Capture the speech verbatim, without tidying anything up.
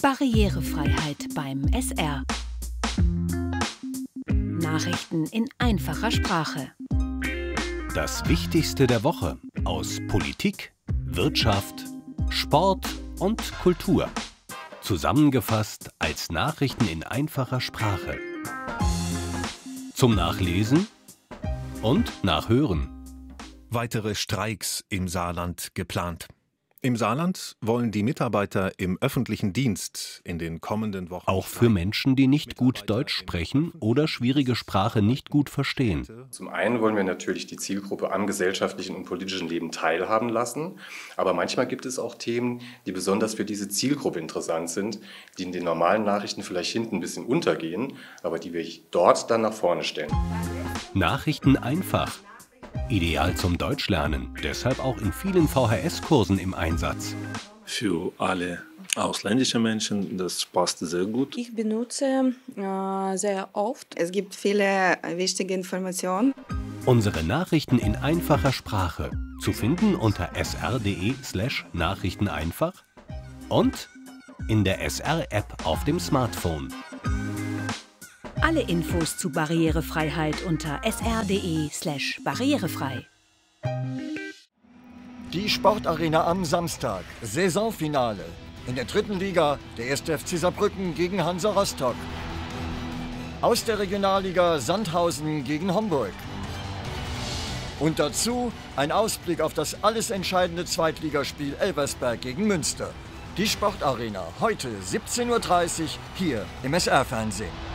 Barrierefreiheit beim S R. Nachrichten in einfacher Sprache. Das Wichtigste der Woche aus Politik, Wirtschaft, Sport und Kultur. Zusammengefasst als Nachrichten in einfacher Sprache. Zum Nachlesen und Nachhören. Weitere Streiks im Saarland geplant. Im Saarland wollen die Mitarbeiter im öffentlichen Dienst in den kommenden Wochen... Auch für Menschen, die nicht gut Deutsch sprechen oder schwierige Sprache nicht gut verstehen. Zum einen wollen wir natürlich die Zielgruppe am gesellschaftlichen und politischen Leben teilhaben lassen. Aber manchmal gibt es auch Themen, die besonders für diese Zielgruppe interessant sind, die in den normalen Nachrichten vielleicht hinten ein bisschen untergehen, aber die wir dort dann nach vorne stellen. Nachrichten einfach. Ideal zum Deutschlernen, deshalb auch in vielen V H S-Kursen im Einsatz. Für alle ausländischen Menschen, das passt sehr gut. Ich benutze äh, sehr oft. Es gibt viele wichtige Informationen. Unsere Nachrichten in einfacher Sprache zu finden unter s r punkt d e slash Nachrichten einfach und in der S R-App auf dem Smartphone. Alle Infos zu Barrierefreiheit unter s r punkt d e slash barrierefrei. Die Sportarena am Samstag. Saisonfinale. In der dritten Liga der erste F C Saarbrücken gegen Hansa Rostock. Aus der Regionalliga Sandhausen gegen Homburg. Und dazu ein Ausblick auf das alles entscheidende Zweitligaspiel Elversberg gegen Münster. Die Sportarena heute siebzehn Uhr dreißig hier im S R-Fernsehen.